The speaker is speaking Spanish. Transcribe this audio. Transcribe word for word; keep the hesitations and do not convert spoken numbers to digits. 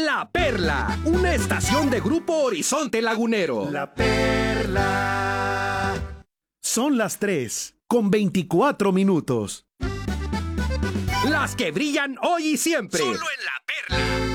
La Perla, una estación de Grupo Horizonte Lagunero. La Perla. Son las tres con veinticuatro minutos. Las que brillan hoy y siempre. Solo en La Perla.